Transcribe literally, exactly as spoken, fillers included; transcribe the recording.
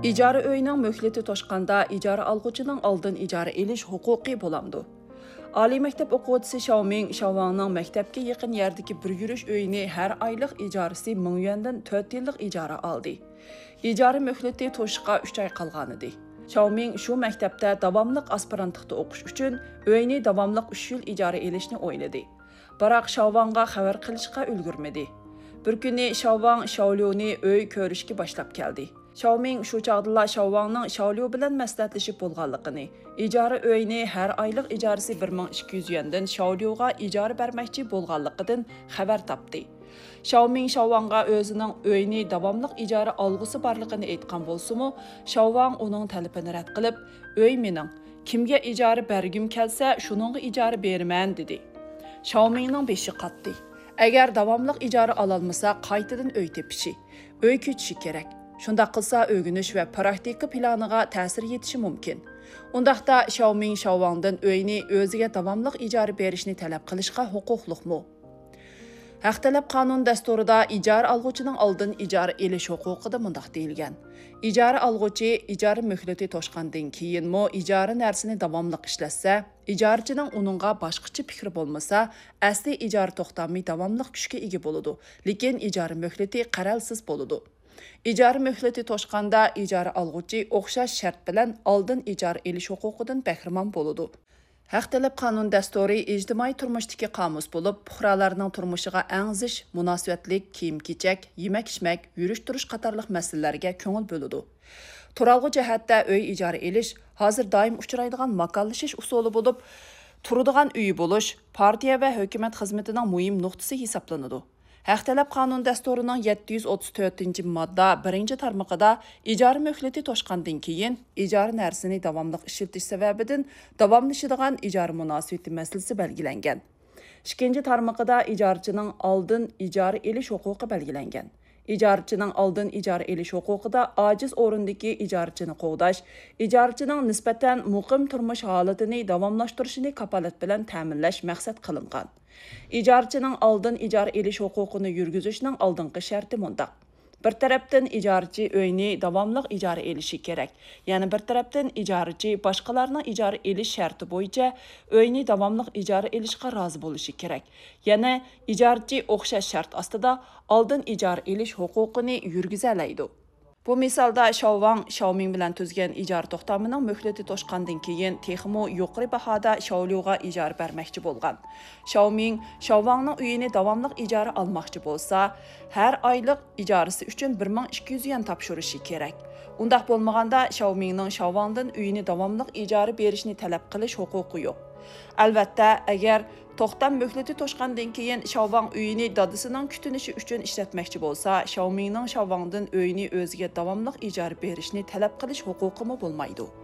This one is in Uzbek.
İcara öyünün möhleti toşqanda icara alğucunun aldın icara eliş huquqi bolamdı. Ali mektep oquvchisi Xiaoming Xiaowangning maktabga yaqin yerdagi bir yurish uyini har oylik ijarasi ming yuandan to'rt yillik ijara oldi. Ijara möhleti to'shishga uch oy qolgan edi. Xiaoming shu maktabda davomliq aspirantlikda o'qish uchun uyni davomliq uch yil ijara elishni o'yladi. Biroq Xiaowangga xabar qilishga ulgurmadi. Bir kuni Xiaowang Xiaoliuni uy ko'rishga boshlab keldi. Xiaoming shu chaqdala Xiaowangning Xiaoliu bilan maslahatlashib bo'lganligini, ijara uyini har oylik ijarasi bir ming ikki yuz yuandan Xiaoliuga ijara bermoqchi bo'lganligidan xabar topdi. Xiaoming Xiaowangga o'zining uyini davomliq ijara olg'usi borligini aytgan bo'lsa-mu, Xiaowang uning talabini rad qilib, "Uy mening, kimga ijara bergim kelsa, shuningga ijara beraman" dedi. Xiaomingning beshi qatdi. Agar davomliq ijara ololmasa, qaytadan uy tepishi, uy ko'chishi kerak. Shunda qilsa o'rganish va praktika planiga ta'sir yetishi mumkin. Undaqda Xiaoming Xiaowangdan uyni o'ziga davomliq ijara berishni talab qilishga huquqliqmi? Haq talab qonun dasturida ijara olg'uchining oldin ijara elish huquqida mundaq deyilgan. Ijara olg'uchi ijara möhleti to'shqandan keyinmi ijara narsini davomliq ishlatsa, ijarchining uningga boshqacha fikri bo'lmasa, asli ijara to'xtamay davomliq kuchga ega bo'ladi, lekin ijara möhleti qaralsiz bo'ladi. İcara möhleti to'shqanda ijara olg'uchi o'xshash shart bilan oldin ijara elish huquqidan bahramon bo'ladi. Haq talab qonun dasturi ijtimoiy turmushdagi qomus bo'lib, fuqarolarning turmushiga eng zich, munosabatlik, kiyim-kechak, yemak-ichmak, yurish-turish qatorliq masalalarga ko'ngil bo'ladi. Turalg'u jihatda uy ijara elish hozir doim uchraydigan makonlashish usuli bo'lib, turadigan uy bo'lish partiya va hukumat xizmatining muhim nuqtasi hisoblanadi. Haq talab qonun dasturining yetti yuz o'ttiz to'rtinchi modda birinchi tarmog'ida ijara möhleti to'shqandan keyin ijara narsini davomli ishlatish sababidan davomlashadigan ijara munosabati masalasi belgilangan. ikkinchi tarmog'ida ijarchining oldin ijara elish huquqi belgilangan. İjarchining oldin ijara elish huquqida ojiz o'rindagi ijarchini qo'g'dash, ijarchining nisbatan muqim turmush holatini davomlashtirishini kafolat bilan ta'minlash maqsad qilingan. İjarchining oldin ijara elish huquqini yurgizishning oldingi sharti mundaq. Bir tarafdan ijarchi uyni davomli ijara elishi kerak. Ya'ni bir tarafdan ijarchi boshqalarning ijara elish sharti bo'yicha uyni davomli ijara elishga rozi bo'lishi kerak. Yana ijarchi o'xshash shart ostida oldin ijara elish huquqini yurgiza oladi. Bu misolda Xiaowang Xiaoming bilan tuzgan ijara to'xtamining möhleti to'shqandan keyin texmo yuqori bahoda Xiaoliuga ijara bermoqchi bo'lgan. Xiaoming Xiaowangning uyini davomli ijara olmoqchi bo'lsa, har oylik ijarasi uchun bir ming ikki yuz yuan topshirishi kerak. Undaq bo'lmaganda Xiaomingning Xiaowangdan uyini davomli ijara berishni talab qilish huquqi yo'q. Albatta, agar to'xtam möhleti to'shqandan keyin Xiaowang uyini dadisining kutinishi uchun ishlatmoqchi bo'lsa, Xiaomingning Xiaowangdan uyini o'ziga davomli ijara berishni talab qilish huquqimi bo'lmaydi.